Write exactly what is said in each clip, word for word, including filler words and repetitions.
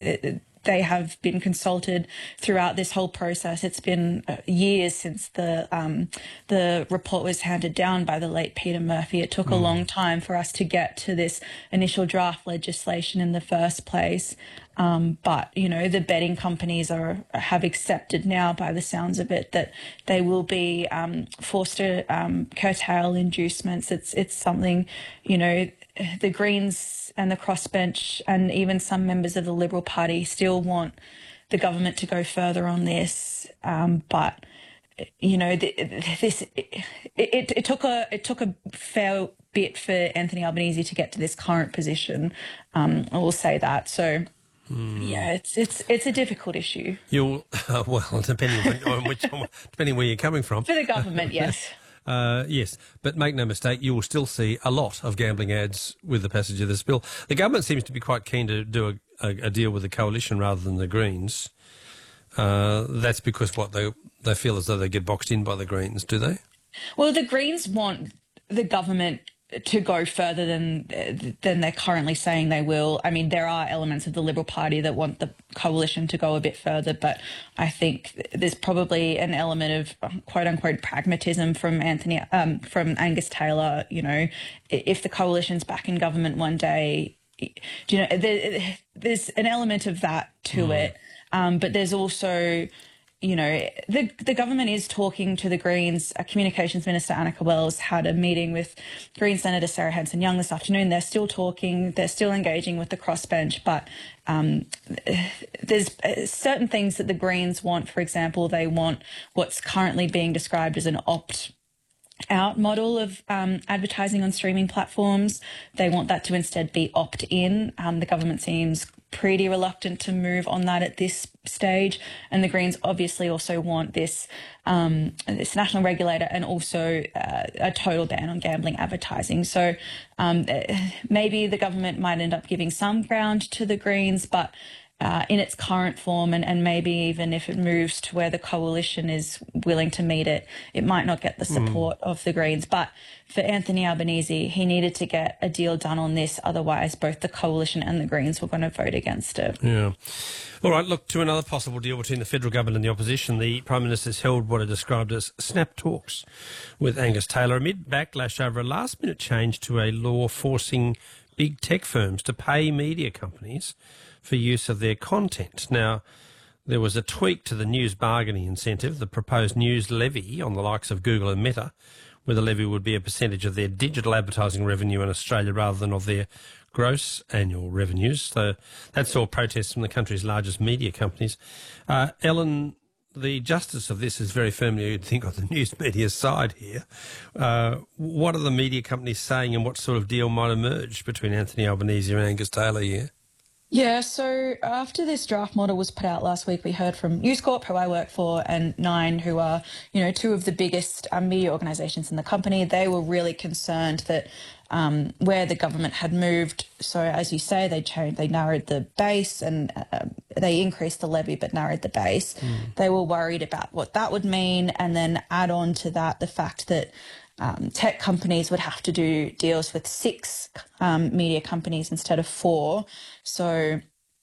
it, they have been consulted throughout this whole process. It's been years since the um, the report was handed down by the late Peter Murphy. It took mm. a long time for us to get to this initial draft legislation in the first place. Um, but, you know, the betting companies are have accepted now, by the sounds of it, that they will be um, forced to um, curtail inducements. It's, it's something, you know, the Greens and the crossbench and even some members of the Liberal Party still want the government to go further on this. Um, but, you know, this it, it, it took a it took a fair bit for Anthony Albanese to get to this current position. Um, I will say that. So. Mm. Yeah, it's it's it's a difficult issue. You'll uh, well, depending on which, depending where you're coming from. For the government, yes. Uh, yes, but make no mistake, you will still see a lot of gambling ads with the passage of this bill. The government seems to be quite keen to do a, a, a deal with the coalition rather than the Greens. Uh, that's because what they they feel as though they get boxed in by the Greens, do they? Well, the Greens want the government to go further than than they're currently saying they will. I mean, there are elements of the Liberal Party that want the coalition to go a bit further, but I think there's probably an element of quote unquote pragmatism from Anthony, um, from Angus Taylor. You know, if the coalition's back in government one day, do you know, there, there's an element of that to mm. it, um, but there's also, you know, the the government is talking to the Greens. Uh, Communications Minister Annika Wells had a meeting with Green Senator Sarah Hanson-Young this afternoon. They're still talking. They're still engaging with the crossbench, but um, there's certain things that the Greens want. For example, they want what's currently being described as an opt-out model of um, advertising on streaming platforms. They want that to instead be opt-in. Um, the government seems pretty reluctant to move on that at this stage, and the Greens obviously also want this um, this national regulator and also uh, a total ban on gambling advertising. So um, maybe the government might end up giving some ground to the Greens, but Uh, in its current form, and, and maybe even if it moves to where the coalition is willing to meet it, it might not get the support mm. of the Greens. But for Anthony Albanese, he needed to get a deal done on this. Otherwise, both the coalition and the Greens were going to vote against it. Yeah. All right, look, to another possible deal between the federal government and the opposition. The Prime Minister's held what are described as snap talks with Angus Taylor amid backlash over a last-minute change to a law forcing big tech firms to pay media companies for use of their content. Now, there was a tweak to the news bargaining incentive, the proposed news levy on the likes of Google and Meta, where the levy would be a percentage of their digital advertising revenue in Australia rather than of their gross annual revenues. So that saw protests from the country's largest media companies. Uh, Ellen, the justice of this is very firmly, you'd think, on the news media's side here. Uh, what are the media companies saying, and what sort of deal might emerge between Anthony Albanese and Angus Taylor here? Yeah, so after this draft model was put out last week, we heard from News Corp, who I work for, and Nine, who are, you know, two of the biggest um, media organisations in the company. They were really concerned that um, where the government had moved, so as you say, they changed, they narrowed the base and uh, they increased the levy but narrowed the base. Mm. They were worried about what that would mean, and then add on to that the fact that Um, tech companies would have to do deals with six um, media companies instead of four. So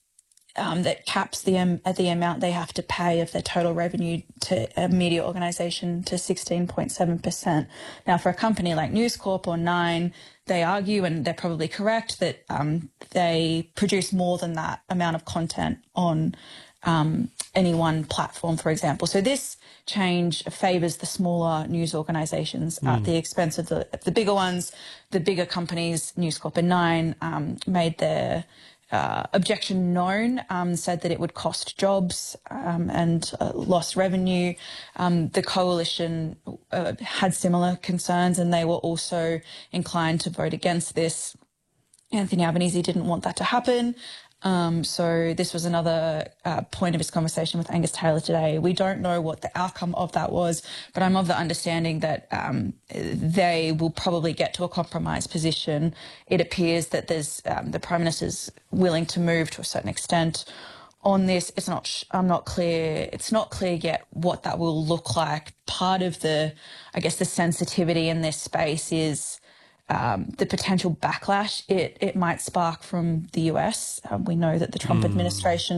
um, that caps the, um, the amount they have to pay of their total revenue to a media organisation to sixteen point seven percent. Now, for a company like News Corp or Nine, they argue, and they're probably correct, that um, they produce more than that amount of content on um, any one platform, for example. So this change favours the smaller news organisations mm. at the expense of the the bigger ones. The bigger companies, News Corp and Nine, um, made their uh, objection known, um, said that it would cost jobs um, and uh, lost revenue. Um, the coalition uh, had similar concerns, and they were also inclined to vote against this. Anthony Albanese didn't want that to happen. Um, so this was another uh, point of his conversation with Angus Taylor today. We don't know what the outcome of that was, but I'm of the understanding that um, they will probably get to a compromise position. It appears that there's um, the Prime Minister's willing to move to a certain extent on this. It's not, I'm not clear, it's not clear yet what that will look like. Part of the, I guess, the sensitivity in this space is Um, the potential backlash it, it might spark from the U S. Um, we know that the Trump mm. administration